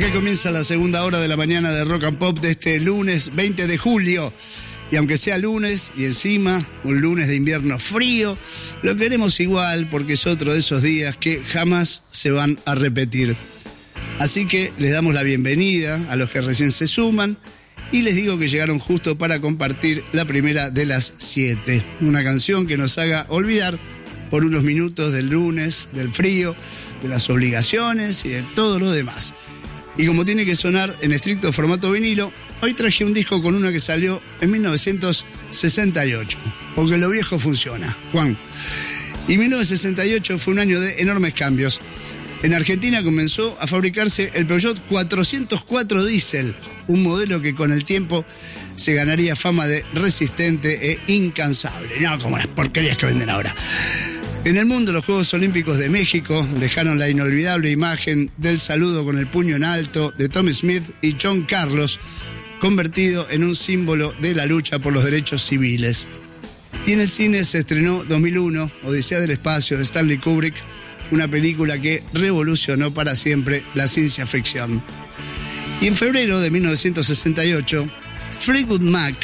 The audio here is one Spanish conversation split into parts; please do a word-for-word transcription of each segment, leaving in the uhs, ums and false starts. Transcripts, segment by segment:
Acá comienza la segunda hora de la mañana de Rock and Pop de este lunes veinte de julio. Y aunque sea lunes y encima un lunes de invierno frío, lo queremos igual porque es otro de esos días que jamás se van a repetir. Así que les damos la bienvenida a los que recién se suman y les digo que llegaron justo para compartir la primera de las siete. Una canción que nos haga olvidar por unos minutos del lunes, del frío, de las obligaciones y de todo lo demás. Y como tiene que sonar en estricto formato vinilo, hoy traje un disco con una que salió en mil novecientos sesenta y ocho, porque lo viejo funciona, Juan. Y mil novecientos sesenta y ocho fue un año de enormes cambios. En Argentina comenzó a fabricarse el Peugeot cuatrocientos cuatro Diesel, un modelo que con el tiempo se ganaría fama de resistente e incansable, no como las porquerías que venden ahora. En el mundo, los Juegos Olímpicos de México dejaron la inolvidable imagen del saludo con el puño en alto de Tommy Smith y John Carlos, convertido en un símbolo de la lucha por los derechos civiles. Y en el cine se estrenó dos mil uno, Odisea del Espacio, de Stanley Kubrick, una película que revolucionó para siempre la ciencia ficción. Y en febrero de mil novecientos sesenta y ocho, Fleetwood Mac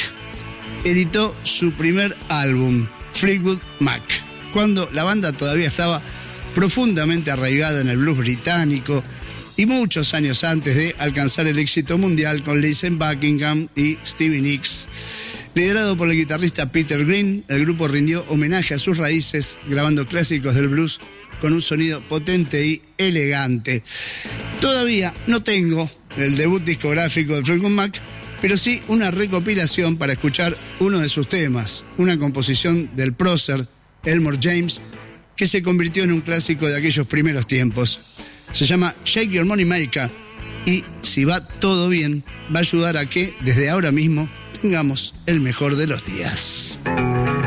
editó su primer álbum, Fleetwood Mac, cuando la banda todavía estaba profundamente arraigada en el blues británico y muchos años antes de alcanzar el éxito mundial con Lindsey Buckingham y Stevie Nicks. Liderado por el guitarrista Peter Green, el grupo rindió homenaje a sus raíces, grabando clásicos del blues con un sonido potente y elegante. Todavía no tengo el debut discográfico de Fleetwood Mac, pero sí una recopilación para escuchar uno de sus temas, una composición del prócer Elmore James, que se convirtió en un clásico de aquellos primeros tiempos. Se llama Shake Your Money Maker y, si va todo bien, va a ayudar a que, desde ahora mismo, tengamos el mejor de los días.